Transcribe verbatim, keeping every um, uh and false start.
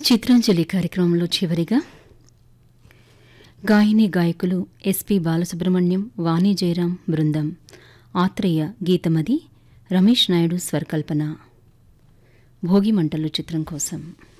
చిత్రాంజలి కార్యక్రమంలో చివరిగా గాయని గాయకులు ఎస్పి బాలసుబ్రహ్మణ్యం, వాణి జయరాం బృందం, ఆత్రేయ గీతమది, రమేష్ నాయుడు స్వరకల్పన. భోగిమంటలు చిత్రం కోసం